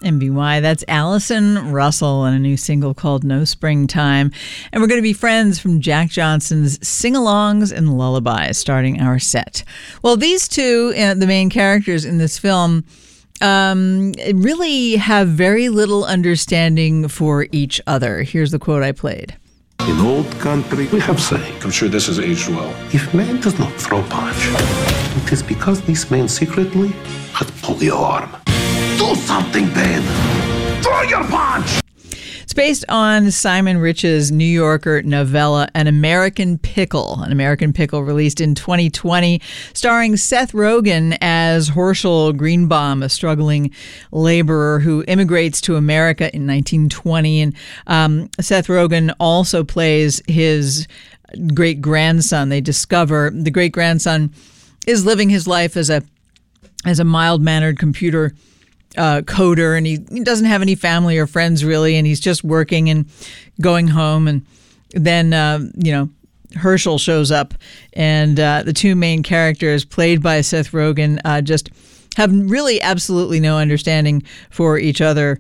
MVY. That's Allison Russell and a new single called No Springtime. And we're going to be friends from Jack Johnson's Sing-Alongs and Lullabies starting our set. Well, these two, the main characters in this film, really have very little understanding for each other. Here's the quote I played. In old country, we have saying. I'm sure this has aged well. If man does not throw punch, it is because this man secretly had polio arm. Do something, Ben! Throw your punch! It's based on Simon Rich's New Yorker novella, An American Pickle. An American Pickle released in 2020, starring Seth Rogen as Horschel Greenbaum, a struggling laborer who immigrates to America in 1920. And Seth Rogen also plays his great-grandson. They discover the great-grandson is living his life as a mild-mannered computer coder, and he doesn't have any family or friends really, and he's just working and going home. And then Herschel shows up, and the two main characters played by Seth Rogen just have really absolutely no understanding for each other.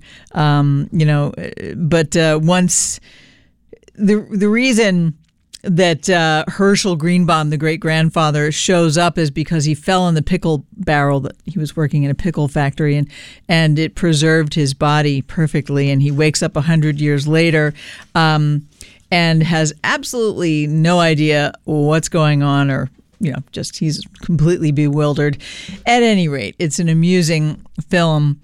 But once the reason that Herschel Greenbaum, the great-grandfather, shows up is because he fell in the pickle barrel. That he was working in a pickle factory, and it preserved his body perfectly. And he wakes up 100 years later and has absolutely no idea what's going on, or just he's completely bewildered. At any rate, it's an amusing film.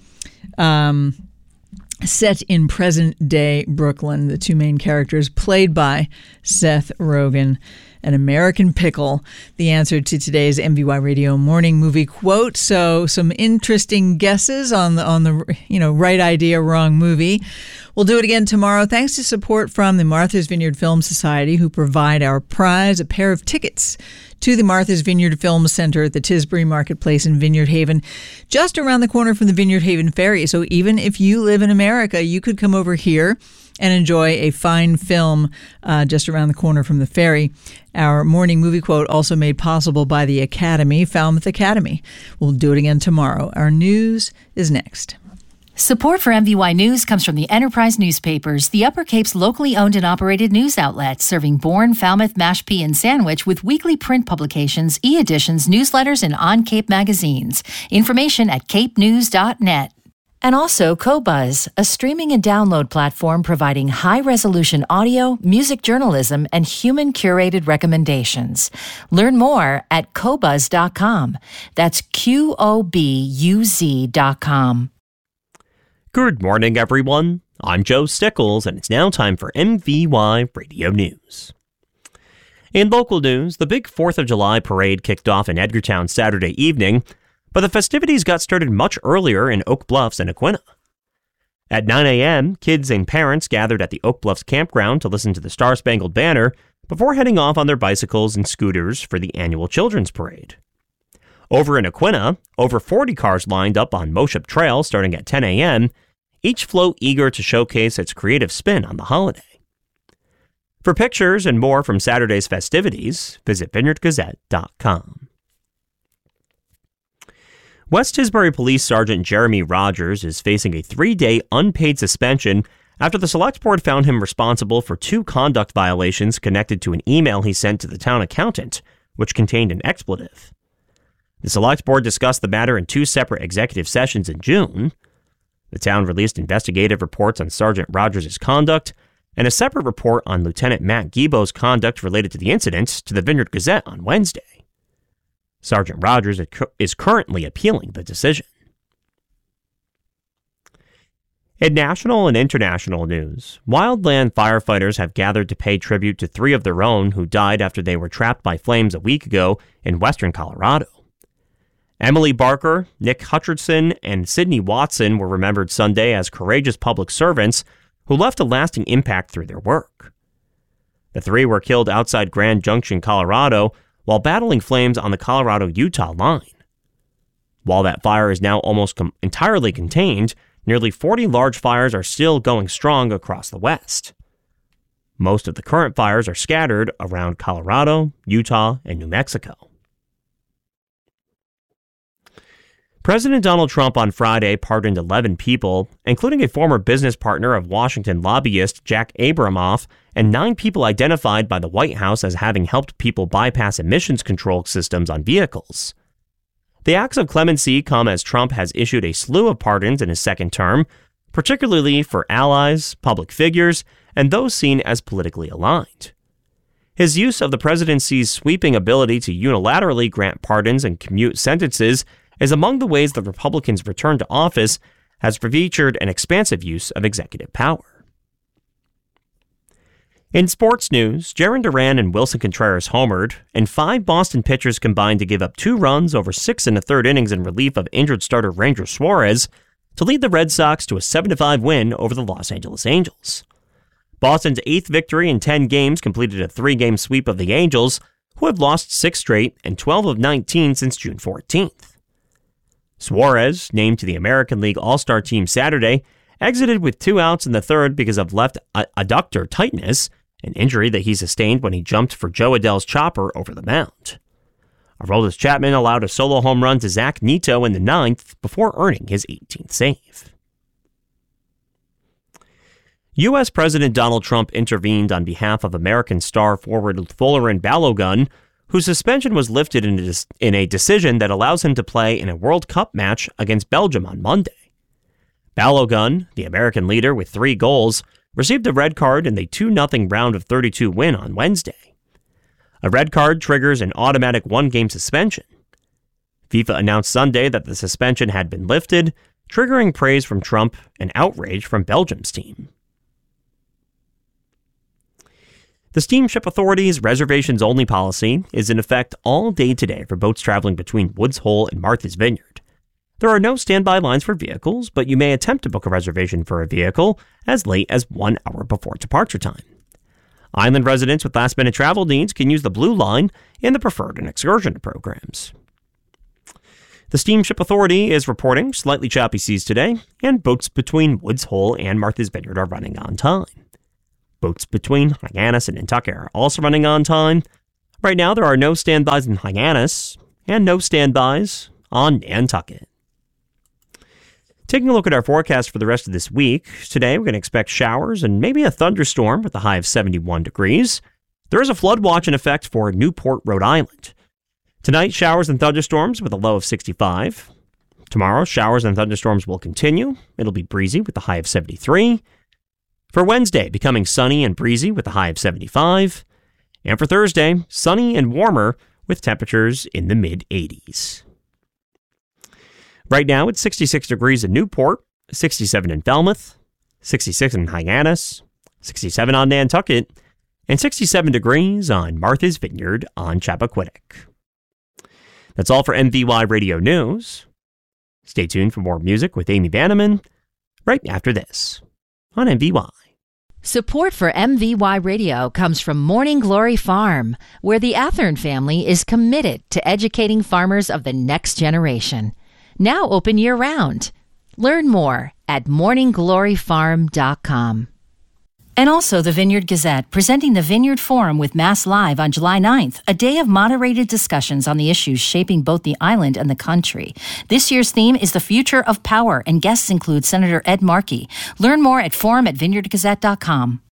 Set in present-day Brooklyn, the two main characters played by Seth Rogen. An American Pickle, the answer to today's MVY Radio Morning Movie Quote. So some interesting guesses on the right idea, wrong movie. We'll do it again tomorrow. Thanks to support from the Martha's Vineyard Film Society, who provide our prize, a pair of tickets to the Martha's Vineyard Film Center at the Tisbury Marketplace in Vineyard Haven, just around the corner from the Vineyard Haven Ferry. So even if you live in America, you could come over here and enjoy a fine film just around the corner from the ferry. Our morning movie quote also made possible by the Academy, Falmouth Academy. We'll do it again tomorrow. Our news is next. Support for MVY News comes from the Enterprise Newspapers, the Upper Cape's locally owned and operated news outlet, serving Bourne, Falmouth, Mashpee, and Sandwich with weekly print publications, e-editions, newsletters, and on-Cape magazines. Information at capenews.net. And also Qobuz, a streaming and download platform providing high-resolution audio, music journalism, and human-curated recommendations. Learn more at Qobuz.com. That's QOBUZ.com. Good morning, everyone. I'm Joe Stickles, and it's now time for MVY Radio News. In local news, the big 4th of July parade kicked off in Edgartown Saturday evening, but the festivities got started much earlier in Oak Bluffs and Aquinnah. At 9 a.m., kids and parents gathered at the Oak Bluffs campground to listen to the Star-Spangled Banner before heading off on their bicycles and scooters for the annual Children's Parade. Over in Aquinnah, over 40 cars lined up on Moship Trail starting at 10 a.m., each float eager to showcase its creative spin on the holiday. For pictures and more from Saturday's festivities, visit vineyardgazette.com. West Tisbury Police Sergeant Jeremy Rogers is facing a 3-day unpaid suspension after the Select Board found him responsible for 2 conduct violations connected to an email he sent to the town accountant, which contained an expletive. The Select Board discussed the matter in 2 separate executive sessions in June. The town released investigative reports on Sergeant Rogers' conduct and a separate report on Lieutenant Matt Guibo's conduct related to the incident to the Vineyard Gazette on Wednesday. Sergeant Rogers is currently appealing the decision. In national and international news, wildland firefighters have gathered to pay tribute to 3 of their own who died after they were trapped by flames a week ago in western Colorado. Emily Barker, Nick Hutcherson, and Sydney Watson were remembered Sunday as courageous public servants who left a lasting impact through their work. The 3 were killed outside Grand Junction, Colorado, while battling flames on the Colorado-Utah line. While that fire is now almost entirely contained, nearly 40 large fires are still going strong across the West. Most of the current fires are scattered around Colorado, Utah, and New Mexico. President Donald Trump on Friday pardoned 11 people, including a former business partner of Washington lobbyist Jack Abramoff, and 9 people identified by the White House as having helped people bypass emissions control systems on vehicles. The acts of clemency come as Trump has issued a slew of pardons in his second term, particularly for allies, public figures, and those seen as politically aligned. His use of the presidency's sweeping ability to unilaterally grant pardons and commute sentences is among the ways the Republicans' return to office has featured an expansive use of executive power. In sports news, Jarren Duran and Wilson Contreras homered, and 5 Boston pitchers combined to give up 2 runs over 6 1/3 innings in relief of injured starter Ranger Suarez to lead the Red Sox to a 7-5 win over the Los Angeles Angels. Boston's 8th victory in 10 games completed a 3-game sweep of the Angels, who have lost 6 straight and 12 of 19 since June 14th. Suarez, named to the American League All-Star team Saturday, exited with 2 outs in the third because of left adductor tightness, an injury that he sustained when he jumped for Joe Adell's chopper over the mound. Aroldis Chapman allowed a solo home run to Zach Neto in the 9th before earning his 18th save. U.S. President Donald Trump intervened on behalf of American star forward Folarin Balogun, whose suspension was lifted in a decision that allows him to play in a World Cup match against Belgium on Monday. Balogun, the American leader with 3 goals, received a red card in the 2-0 round of 32 win on Wednesday. A red card triggers an automatic 1-game suspension. FIFA announced Sunday that the suspension had been lifted, triggering praise from Trump and outrage from Belgium's team. The Steamship Authority's reservations-only policy is in effect all day today for boats traveling between Woods Hole and Martha's Vineyard. There are no standby lines for vehicles, but you may attempt to book a reservation for a vehicle as late as 1 hour before departure time. Island residents with last-minute travel needs can use the Blue Line in the Preferred and Excursion programs. The Steamship Authority is reporting slightly choppy seas today, and boats between Woods Hole and Martha's Vineyard are running on time. Boats between Hyannis and Nantucket are also running on time. Right now, there are no standbys in Hyannis and no standbys on Nantucket. Taking a look at our forecast for the rest of this week, today we're going to expect showers and maybe a thunderstorm with a high of 71 degrees. There is a flood watch in effect for Newport, Rhode Island. Tonight, showers and thunderstorms with a low of 65. Tomorrow, showers and thunderstorms will continue. It'll be breezy with a high of 73. For Wednesday, becoming sunny and breezy with a high of 75. And for Thursday, sunny and warmer with temperatures in the mid-80s. Right now, it's 66 degrees in Newport, 67 in Falmouth, 66 in Hyannis, 67 on Nantucket, and 67 degrees on Martha's Vineyard on Chappaquiddick. That's all for MVY Radio News. Stay tuned for more music with Amy Banneman right after this on MVY. Support for MVY Radio comes from Morning Glory Farm, where the Athern family is committed to educating farmers of the next generation. Now open year-round. Learn more at morninggloryfarm.com. And also the Vineyard Gazette, presenting the Vineyard Forum with Mass Live on July 9th, a day of moderated discussions on the issues shaping both the island and the country. This year's theme is the future of power, and guests include Senator Ed Markey. Learn more at forum@vineyardgazette.com.